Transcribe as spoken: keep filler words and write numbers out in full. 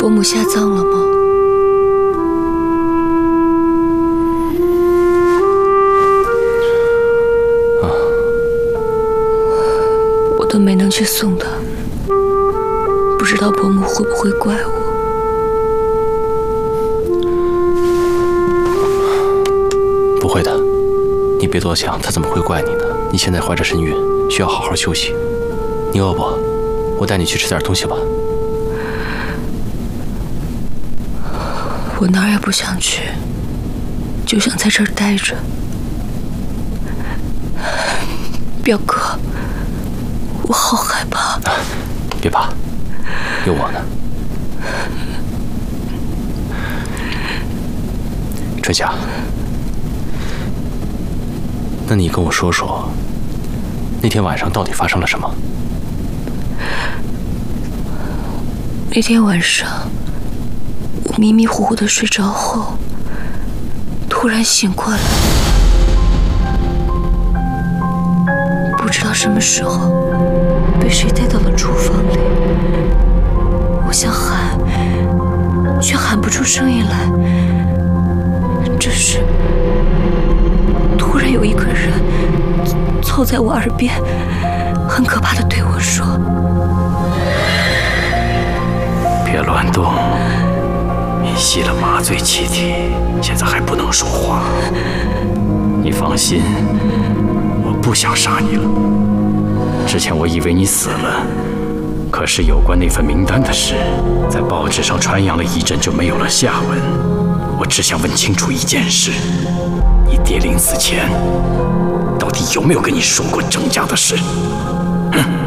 伯母下葬了吗？ 啊， 我都没能去送她，不知道伯母会不会怪我。 不会的，你别多想，她怎么会怪你呢？你现在怀着身孕，需要好好休息。你饿不？我带你去吃点东西吧。 我哪儿也不想去，就想在这儿待着。表哥，我好害怕。 啊，别怕，有我呢。春夏，那你跟我说说，那天晚上到底发生了什么？ 那天晚上，我迷迷糊糊的睡着后，突然醒过来，不知道什么时候被谁带到了厨房里。我想喊，却喊不出声音来。这时，突然有一个人凑在我耳边，很可怕的对我说：“ 别乱动，你吸了麻醉气体，现在还不能说话。你放心，我不想杀你了。之前我以为你死了，可是有关那份名单的事，在报纸上传扬了一阵就没有了下文。我只想问清楚一件事：你爹临死前，到底有没有跟你说过郑家的事？哼！”